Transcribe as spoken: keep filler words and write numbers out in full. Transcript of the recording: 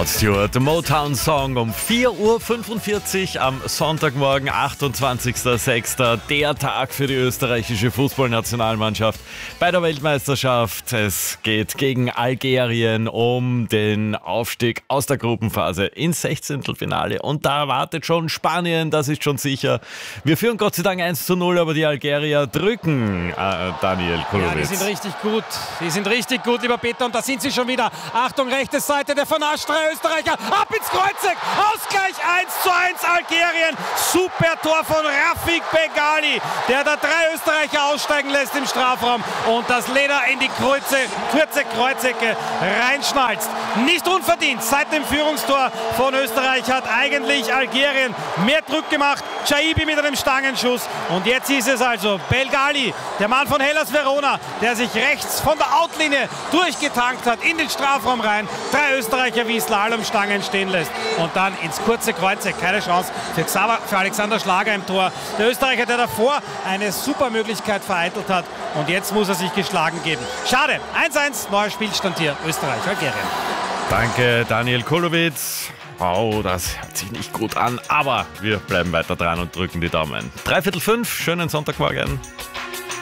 Rod Stewart, Motown-Song um vier Uhr fünfundvierzig am Sonntagmorgen, achtundzwanzigster sechster Der Tag für die österreichische Fußballnationalmannschaft bei der Weltmeisterschaft. Es geht gegen Algerien um den Aufstieg aus der Gruppenphase ins Sechzehntelfinale. Und da wartet schon Spanien, das ist schon sicher. Wir führen Gott sei Dank eins zu null, aber die Algerier drücken äh, Daniel Kulowitz. Ja, die sind richtig gut. Die sind richtig gut, lieber Peter. Und da sind sie schon wieder. Achtung, rechte Seite, der von Asch, drei Österreicher. Ab ins Kreuzeck. Ausgleich eins zu eins Algerien. Super Tor von Rafik Begali, der da drei Österreicher aussteigen lässt im Strafraum und das Leder in die Kreuze, kurze Kreuzecke reinschnalzt. Nicht unverdient. Seit dem Führungstor von Österreich hat eigentlich Algerien mehr Druck gemacht. Chaibi mit einem Stangenschuss. Und jetzt ist es also Begali, der Mann von Hellas Verona, der sich rechts von der Outlinie durchgetankt hat, in den Strafraum rein. Drei Österreicher wie Slalomstangen stehen lässt. Und dann ins kurze Kreuzeck. Keine Chance für, Xaver, für Alexander Schlager im Tor. Der Österreicher, der davor eine super Möglichkeit vereitelt hat. Und jetzt muss er sich geschlagen geben. Schade. eins eins, neuer Spielstand hier. Österreich, Algerien. Danke, Daniel Kulowitz. Oh, das hört sich nicht gut an, aber wir bleiben weiter dran und drücken die Daumen. Dreiviertel fünf, schönen Sonntagmorgen.